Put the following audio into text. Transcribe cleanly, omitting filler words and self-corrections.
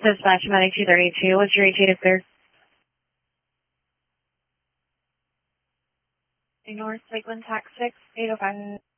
Dispatch Medic 232. What's your ETA to clear? North Lakeland Tax 6, 805.